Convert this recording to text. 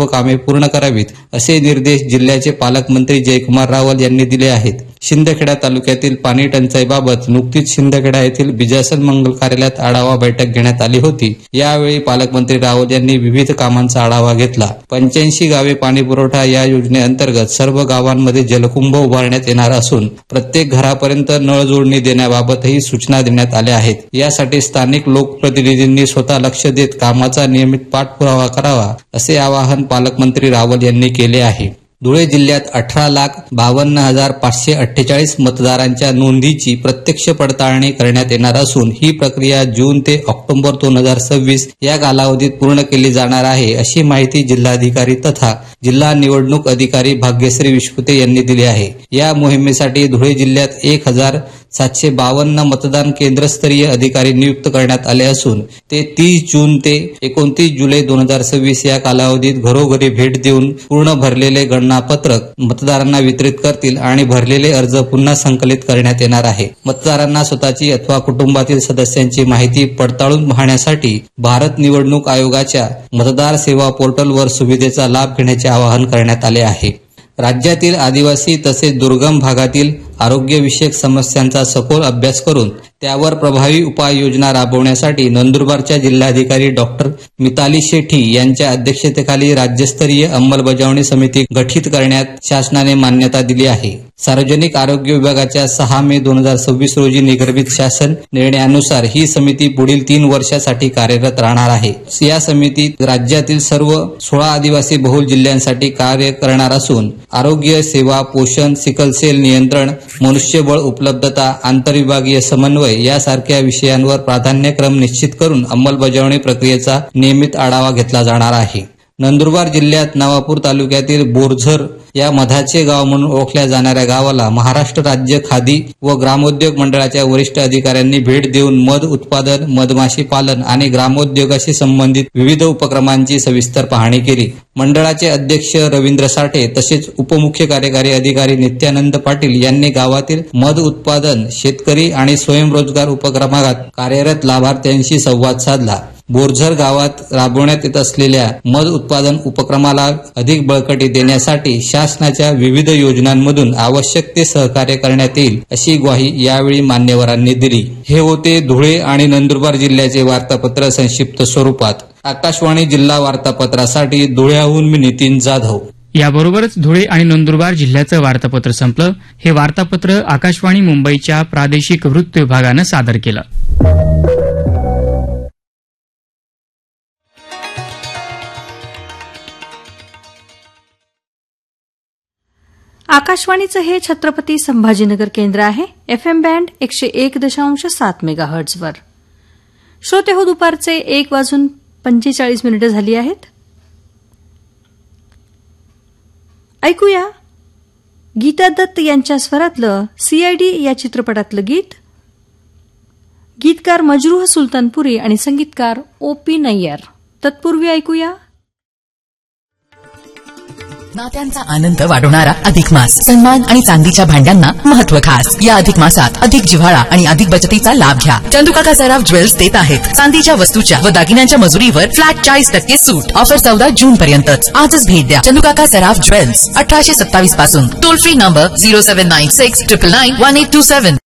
सर्व कामे पूर्ण करावीत असे निर्देश जिल्ह्याचे पालकमंत्री जयकुमार रावल यांनी दिले आहेत. शिंदखेडा तालुक्यातील पाणी टंचाईबाबत नुकतीच शिंदखेडा येथील बिजासन मंगल कार्यालयात आढावा बैठक घेण्यात आली होती. यावेळी पालकमंत्री रावल यांनी विविध कामांचा आढावा घेतला. 85 गावे पाणी पुरवठा या योजनेअंतर्गत सर्व गावांमध्ये जलकुंभ उभारण्यात येणार असून प्रत्येक घरापर्यंत नळ जोडणी देण्याबाबतही सूचना देण्यात आल्या आहेत. यासाठी स्थानिक लोकप्रतिनिधींनी स्वतः लक्ष देत कामाचा नियमित पाठपुरावा करावा असे आवाहन पालकमंत्री रावल यांनी केले आहे. धुळे जिल्ह्यात 18,52,548 मतदारांच्या नोंदीची प्रत्यक्ष पडताळणी करण्यात येणार असून ही प्रक्रिया जून ते ऑक्टोबर 2026 या कालावधीत पूर्ण केली जाणार आहे अशी माहिती जिल्हाधिकारी तथा जिल्हा निवडणूक अधिकारी भाग्यश्री विश्वते यांनी दिली आहे. या मोहिमेसाठी धुळे जिल्ह्यात 1,752 मतदान केंद्रस्तरीय अधिकारी नियुक्त करण्यात आले असून ते 30 जून ते 29 जुलै 2026 या कालावधीत घरोघरी भेट देऊन पूर्ण भरलेले गणनापत्रक मतदारांना वितरित करतील आणि भरलेले अर्ज पुन्हा संकलित करण्यात येणार आहे. मतदारांना स्वतःची अथवा कुटुंबातील सदस्यांची माहिती पडताळून पाहण्यासाठी भारत निवडणूक आयोगाच्या मतदार सेवा पोर्टलवर सुविधेचा लाभ घेण्याचे आवाहन करण्यात आले आहे. राज्यातील आदिवासी तसेच दुर्गम भागातील आरोग्यविषयक समस्यांचा सखोल अभ्यास करून त्यावर प्रभावी उपाययोजना राबवण्यासाठी नंदुरबारच्या जिल्हाधिकारी डॉक्टर मिताली शेठी यांच्या अध्यक्षतेखाली राज्यस्तरीय अंमलबजावणी समिती गठीत करण्यात शासनाने मान्यता दिली आहे. सार्वजनिक आरोग्य विभागाच्या 6 मे 2026 रोजी निर्गमित शासन निर्णयानुसार ही समिती पुढील 3 वर्षासाठी कार्यरत राहणार आहे. या समितीत राज्यातील सर्व 16 आदिवासी बहुल जिल्ह्यांसाठी कार्य करणार असून आरोग्य सेवा, पोषण, सिकलसेल नियंत्रण, मनुष्यबळ उपलब्धता, आंतरविभागीय समन्वय यासारख्या विषयांवर प्राधान्यक्रम निश्चित करून अंमलबजावणी प्रक्रियेचा नियमित आढावा घेतला जाणार आहे. नंदुरबार जिल्ह्यात नवापूर तालुक्यातील बोरझर या मधाचे गाव म्हणून ओळखल्या जाणाऱ्या गावाला महाराष्ट्र राज्य खादी व ग्रामोद्योग मंडळाच्या वरिष्ठ अधिकाऱ्यांनी भेट देऊन मध उत्पादन, मधमाशी पालन आणि ग्रामोद्योगाशी संबंधित विविध उपक्रमांची सविस्तर पाहणी केली. मंडळाचे अध्यक्ष रवींद्र साठे तसेच उपमुख्य कार्यकारी अधिकारी नित्यानंद पाटील यांनी गावातील मध उत्पादन, शेतकरी आणि स्वयंरोजगार उपक्रमात कार्यरत लाभार्थ्यांशी संवाद साधला. बोरझर गावात राबवण्यात येत असलेल्या मध उत्पादन उपक्रमाला अधिक बळकटी देण्यासाठी शासनाच्या विविध योजनांमधून आवश्यक ते सहकार्य करण्यात येईल अशी ग्वाही यावेळी मान्यवरांनी दिली. हे होते धुळे आणि नंदुरबार जिल्ह्याचे वार्तापत्र संक्षिप्त स्वरूपात. आकाशवाणी जिल्हा वार्तापत्रासाठी धुळ्याहून मी नितीन जाधव. याबरोबरच धुळे आणि नंदुरबार जिल्ह्याचं वार्तापत्र संपलं. हे वार्तापत्र आकाशवाणी मुंबईच्या प्रादेशिक वृत्त विभागानं सादर केलं. आकाशवाणीचं हे छत्रपती संभाजीनगर केंद्र आहे. FM band 101.7 मेगाहर्ट्झवर. श्रोते हो, दुपारचे 1:45 झाली आहेत. ऐकूया गीता दत्त यांच्या स्वरातलं CID या चित्रपटातलं गीत. गीतकार मजरूह सुलतानपुरी आणि संगीतकार OP नय्यर. तत्पूर्वी ऐकूया नात्यांचा आनंद वाढवणारा अधिक मास. सन्मान आणि चांदीच्या भांड्यांना महत्व खास. या अधिक मासात अधिक जिव्हाळा आणि अधिक बचतीचा लाभ घ्या. चंदुकाका सराफ ज्वेल्स देत आहेत चांदीच्या वस्तूच्या व दागिन्यांच्या मजुरीवर फ्लॅट 40% सूट. ऑफर 14 जून पर्यंतच. आजच भेट द्या चंदुकाका सराफ ज्वेल्स, 1827 पासून. Toll free number 0796 999 1827.